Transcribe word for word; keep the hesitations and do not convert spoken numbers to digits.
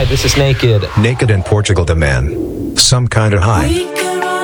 Hi, this is Naked. Naked in Portugal, the man. Some kinda high.